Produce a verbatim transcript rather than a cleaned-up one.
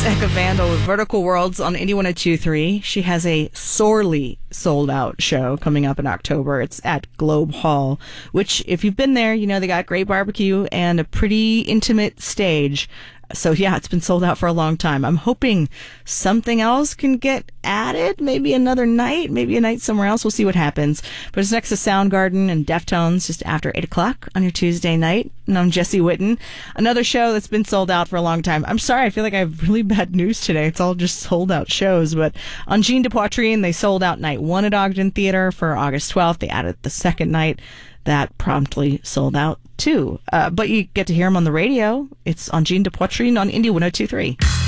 It's Eka Vandal with Vertical Worlds on Indie one oh two point three. She has a sorely sold-out show coming up in October. It's at Globe Hall, which, if you've been there, you know they got great barbecue and a pretty intimate stage. So, yeah, it's been sold out for a long time. I'm hoping something else can get added, maybe another night, maybe a night somewhere else. We'll see what happens. But it's next to Soundgarden and Deftones just after eight o'clock on your Tuesday night. And I'm Jesse Witten. Another show that's been sold out for a long time. I'm sorry, I feel like I have really bad news today. It's all just sold out shows. But on Jean de Poitrine, they sold out night one at Ogden Theater for August twelfth. They added the second night. That promptly sold out too. Uh, but you get to hear them on the radio. It's on Jean de Poitrine on Indie one oh two point three.